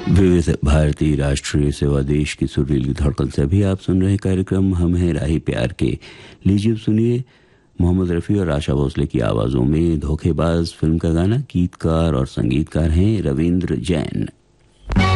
विविध भारतीय राष्ट्रीय सेवा देश की सुरीली धड़कन से अभी आप सुन रहे कार्यक्रम हम हैं राही प्यार के। लीजिए सुनिए मोहम्मद रफ़ी और आशा भोसले की आवाज़ों में धोखेबाज फिल्म का गाना। गीतकार और संगीतकार हैं रविंद्र जैन।